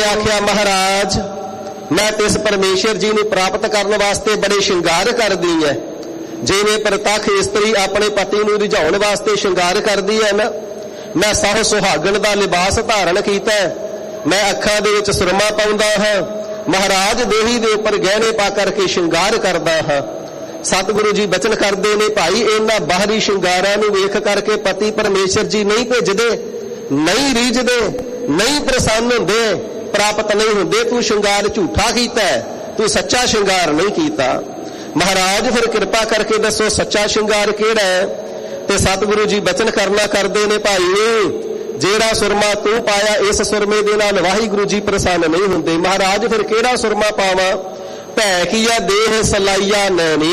आख्या महाराज मैं तिस परमेश्वर जी नूं प्राप्त करने वास्ते बड़े श्रृंगार करदी है, जिवें प्रतख इस्त्री अपने पति नूं रिझाउण वास्ते श्रृंगार करदी है ना। मैं साह सुहागण दा लिबास धारण कीता है, मैं अखां दे विच सुरमा पाउंदा हां, महाराज देही दे उपर गहने पा करके श्रृंगार करदा हां। सतगुरु जी बचन करते ने भाई इन्हां बाहरी श्रृंगारां नूं वेख करके पति परमेश्वर जी नहीं भेजदे, नहीं रीझदे, नहीं प्रसन्न हुंदे, प्राप्त नहीं हुंदे। तू श्रृंगार झूठा कीता है, तू सच्चा श्रृंगार नहीं कीता। महाराज फिर कृपा करके दसो सच्चा श्रृंगार किहड़ा है। ते सतगुरु जी बचन करना करते ने भाई जेड़ा सुरमा तू पाया इस सुरमे दे नाल वाहिगुरु जी प्रसन्न नहीं हुंदे। महाराज फिर किहड़ा सुरमा पावां। भै कीया देह सलाइया नैनी,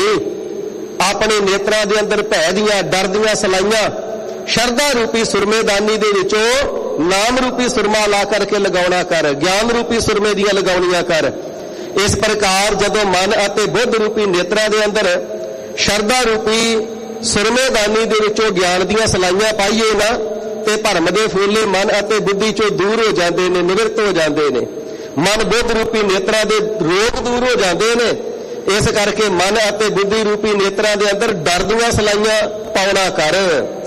अपने नेत्रां दे अंदर भै दियां डर दियां सलाइयां शरदा रूपी सुरमेदानी दे विचों नाम रूपी सुरमा ला करके लगाउणा कर, ज्ञान रूपी सुरमे दियां लगाउणियां कर। इस प्रकार जदों मन अते बुद्ध रूपी नेत्रां दे अंदर शरदा रूपी सुरमेदानी दे विचों ज्ञान दियां सलाइयां पाईए ना ते भरम दे फूले मन अते बुद्धि चों दूर हो जांदे ने, निवृत्त हो जांदे ने। मन बुद्ध रूपी नेत्रां दे रोग दूर हो जाते हैं। इस करके मन अते बुद्धि रूपी नेत्रां दे अंदर डर दियां सलाइयां पाउणा कर,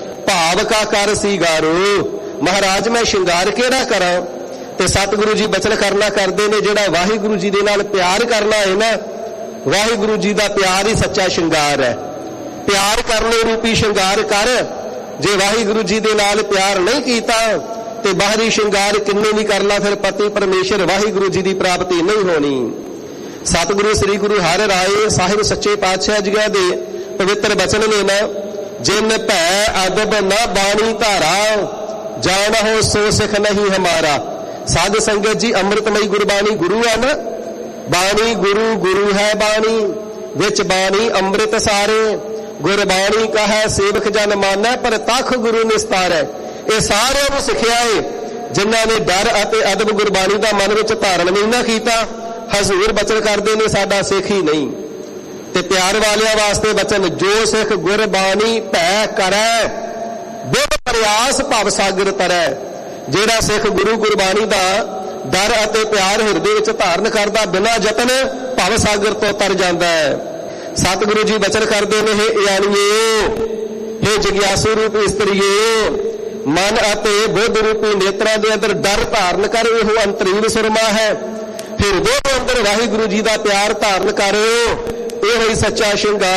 भाव का कर सिंगारो। महाराज मैं श्रृंगार किहड़ा करां। ते सतगुरु जी बचन करना करते ने जिहड़ा वाहिगुरु जी दे नाल प्यार करना है ना, वाहिगुरु जी दा प्यार ही सच्चा श्रृंगार है। प्यार करने रूपी श्रृंगार कर। जे वाहिगुरु जी दे नाल प्यार नहीं कीता ते बाहरी श्रृंगार किन्ने भी कर ला, फिर पति परमेश्वर वाहिगुरु जी की प्राप्ति नहीं होनी। सतगुरु श्री गुरु हर राय साहिब सच्चे पातशाह जी दे पवित्र बचन ने ना, जिन भै अदब न बाणी धारा, जान हो सो सिख नहीं हमारा। साध संगत जी अमृतमयी गुरबाणी गुरु है ना, बाणी गुरु गुरु है बाणी, विच बाणी अमृत सारे, गुरबाणी कहा सेवक जन माना, पर तख गुरु निस्तारै। ये सारे सिखिया है जिन्हों ने डर अते अदब गुरबाणी का मन में धारण नहीं ना किया। हजूर बचन करते हैं साडा सिख ही नहीं। ते प्यार वालियां वास्ते बचन जो सिख गुरबाणी भै करै, बुध प्रयास भव सागर तरै। जेड़ा सिख गुरु गुरबाणी का डर अते प्यार हिरदे विच धारण करता बिना जतन भव सागर तो तर जाता है। सतगुरु जी बचन करते हैं हे इयाणीए, हे जिग्यासु रूप इस्त्रीए, मन अते बुद्ध रूपी नेत्रां दे अंदर डर धारण कर। यह अंतरीन सुरमा है। हिरदे दे अंदर वाहिगुरु जी का प्यार धारण कर। यह सच्चा श्रृंगार